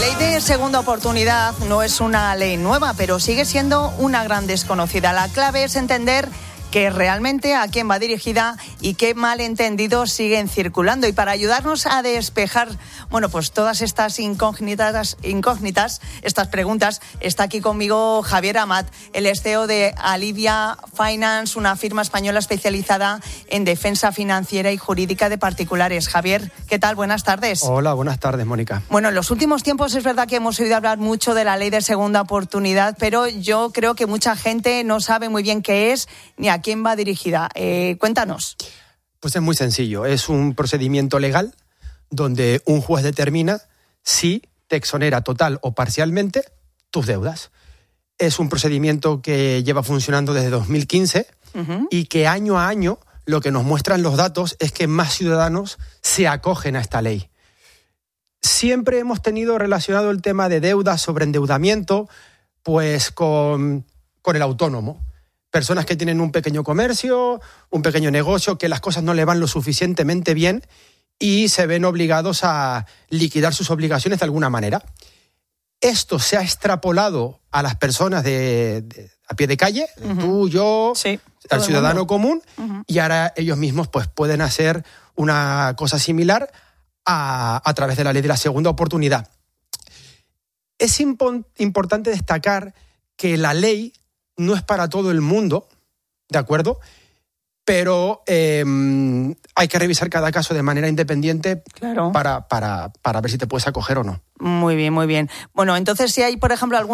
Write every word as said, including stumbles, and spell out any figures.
ley de segunda oportunidad no es una ley nueva, pero sigue siendo una gran desconocida. La clave es entender que realmente a quién va dirigida y qué malentendidos siguen circulando. Y para ayudarnos a despejar, bueno, pues todas estas incógnitas, incógnitas, estas preguntas, está aquí conmigo Javier Amat, el C E O de Alivia Finance, una firma española especializada en defensa financiera y jurídica de particulares. Javier, ¿qué tal? Buenas tardes. Hola, buenas tardes, Mónica. Bueno, en los últimos tiempos es verdad que hemos oído hablar mucho de la ley de segunda oportunidad, pero yo creo que mucha gente no sabe muy bien qué es ni a ¿a quién va dirigida? Eh, cuéntanos. Pues es muy sencillo. Es un procedimiento legal donde un juez determina si te exonera total o parcialmente tus deudas. Es un procedimiento que lleva funcionando desde dos mil quince uh-huh. y que año a año lo que nos muestran los datos es que más ciudadanos se acogen a esta ley. Siempre hemos tenido relacionado el tema de deudas, sobreendeudamiento, pues con, con el autónomo. Personas que tienen un pequeño comercio, un pequeño negocio, que las cosas no le van lo suficientemente bien y se ven obligados a liquidar sus obligaciones de alguna manera. Esto se ha extrapolado a las personas de, de a pie de calle, uh-huh. tú, yo, sí, al ciudadano común, uh-huh. y ahora ellos mismos pues, pueden hacer una cosa similar a, a través de la ley de la segunda oportunidad. Es impo- importante destacar que la ley no es para todo el mundo, ¿de acuerdo? Pero eh, hay que revisar cada caso de manera independiente claro. para, para, para ver si te puedes acoger o no. Muy bien, muy bien. Bueno, entonces si hay, por ejemplo, algún